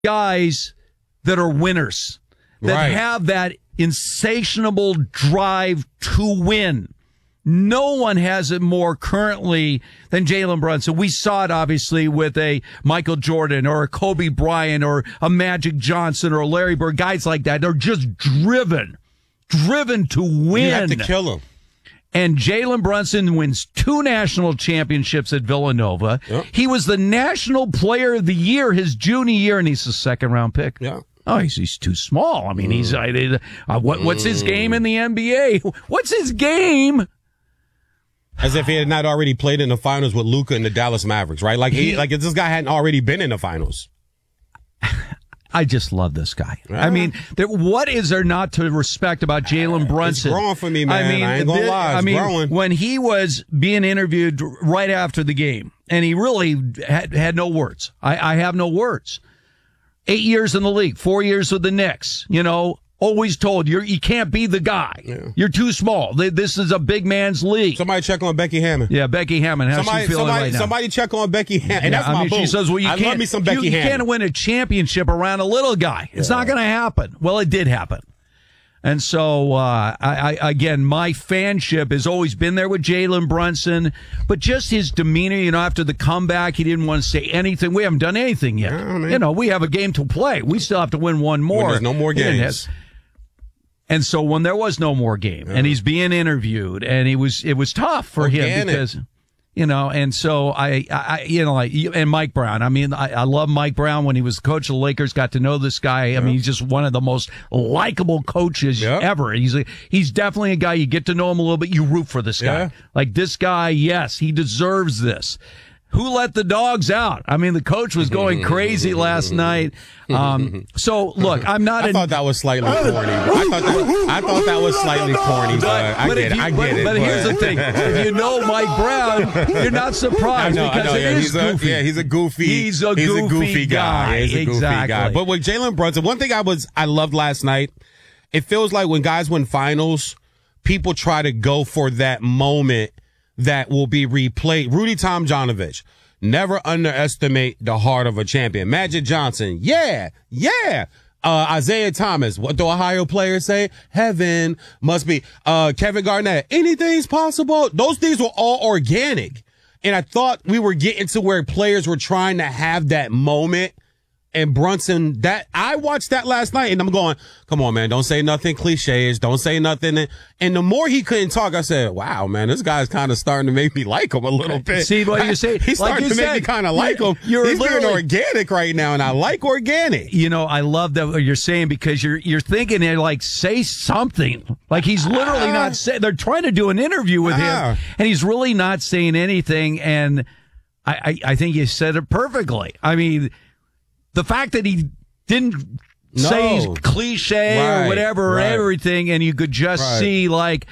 guys that are winners, that have that insatiable drive to win. No one has it more currently than Jalen Brunson. We saw it obviously with a Michael Jordan or a Kobe Bryant or a Magic Johnson or a Larry Bird. Guys like that, they're just driven to win. You have to kill them. And Jalen Brunson wins 2 national championships at Villanova. Yep. He was the National Player of the Year his junior year, and he's a second-round pick. Yeah. Oh, he's too small. I mean, what's his game in the NBA? What's his game? As if he had not already played in the finals with Luka and the Dallas Mavericks, right? Like if this guy hadn't already been in the finals. I just love this guy. I mean, what is there not to respect about Jalen Brunson? It's growing for me, man. I ain't gonna lie. It's growing. When he was being interviewed right after the game, and he really had no words. I have no words. 8 years in the league, 4 years with the Knicks, always told you can't be the guy. Yeah. You're too small. This is a big man's league. Somebody check on Becky Hammond. Yeah, Becky Hammond. How's she feeling right now? Somebody check on Becky Hammond. And that's my boo. She says, well, I love me some Becky Hammond. You can't win a championship around a little guy. It's not going to happen. Well, it did happen. And so, again, my fanship has always been there with Jalen Brunson, but just his demeanor, after the comeback, he didn't want to say anything. We haven't done anything yet. We have a game to play. We still have to win one more. When there's no more games. And so when there was no more game and he's being interviewed and it was tough for him because, and so and Mike Brown, I love Mike Brown when he was the coach of the Lakers, got to know this guy. I mean, he's just one of the most likable coaches ever. He's definitely a guy, you get to know him a little bit, you root for this guy. Yeah. Like this guy, yes, he deserves this. Who let the dogs out? I mean, the coach was going crazy last night. So, look, I'm not... I thought that was slightly corny. I thought that was slightly corny, but I get it. But here's the thing. If you know Mike Brown, you're not surprised because it is goofy. He's a goofy guy. He's a goofy guy. He's a goofy guy. But with Jalen Brunson, one thing I loved last night, it feels like when guys win finals, people try to go for that moment that will be replayed. Rudy Tomjanovich, never underestimate the heart of a champion. Magic Johnson, yeah. Isaiah Thomas, what do Ohio players say? Heaven must be. Kevin Garnett, anything's possible. Those things were all organic. And I thought we were getting to where players were trying to have that moment. And Brunson, I watched that last night and I'm going, come on, man, don't say nothing cliches. Don't say nothing. And the more he couldn't talk, I said, wow, man, this guy's kind of starting to make me like him a little bit. See what you say? He's starting to make me kind of like him. He's being organic right now, and I like organic. I love that what you're saying because you're thinking they're like, say something. Like he's literally not saying, they're trying to do an interview with him and he's really not saying anything. And I think you said it perfectly. I mean, the fact that he didn't say cliche or whatever or everything, and you could just see, like,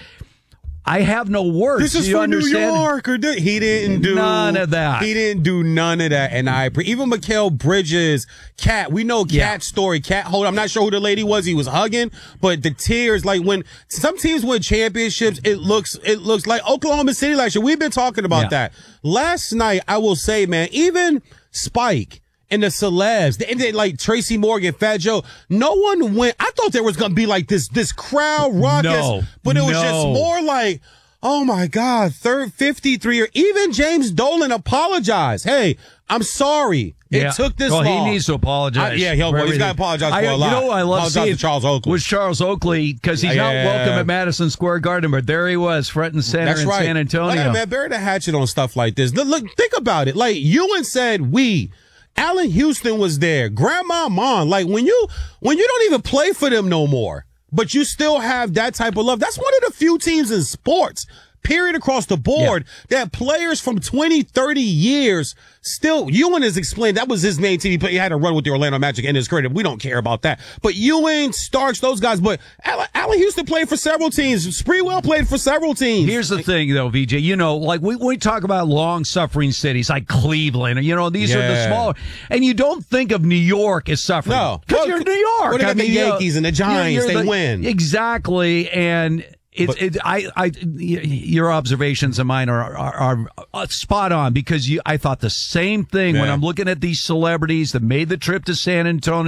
I have no words. This is for New York. He didn't do none of that. He didn't do none of that. And even Mikal Bridges, Cat, we know Cat's story. Cat, I'm not sure who the lady was he was hugging, but the tears, like when some teams win championships, it looks like Oklahoma City last year. We've been talking about that. Last night, I will say, man, even Spike, and the celebs, and then like Tracy Morgan, Fat Joe, no one went. I thought there was going to be like this crowd ruckus, but it was just more like, oh my God, 53 or even James Dolan apologized. Hey, I'm sorry. It took this long. He needs to apologize. He's got to apologize for a lot. You know what I love seeing Charles Oakley. Was Charles Oakley, because he's not welcome at Madison Square Garden, but there he was, front and center in San Antonio. Hey, man, bury the hatchet on stuff like this. Look, think about it. Like, Ewan said, Allen Houston was there. Grandma Mon. Like when you don't even play for them no more, but you still have that type of love. That's one of the few teams in sports, period, across the board, that players from 20, 30 years still, Ewan has explained that was his main team. He had a run with the Orlando Magic in his career. We don't care about that. But Ewing, Starks, those guys. But Allen Houston played for several teams. Sprewell played for several teams. Here's the thing, though, VJ. Like we talk about long-suffering cities like Cleveland. These are the smaller. And you don't think of New York as suffering. No. Because you're New York. What about the Yankees and the Giants? They win. Exactly. And Your observations and mine are spot on, because I thought the same thing when I'm looking at these celebrities that made the trip to San Antonio.